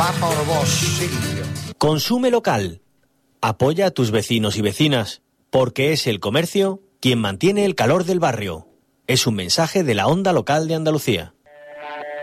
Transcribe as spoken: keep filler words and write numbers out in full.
Va por vos, Silvio. Consume local. Apoya a tus vecinos y vecinas, porque es el comercio quien mantiene el calor del barrio. Es un mensaje de la Onda Local de Andalucía.